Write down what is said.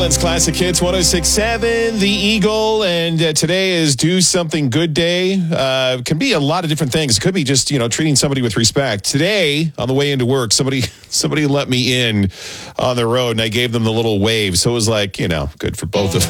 Portland's Classic Hits 106.7, The Eagle, and today is Do Something Good Day. Can be a lot of different things. It could be just, treating somebody with respect. Today, on the way into work, somebody let me in on the road, and I gave them the little wave. So it was like, good for both of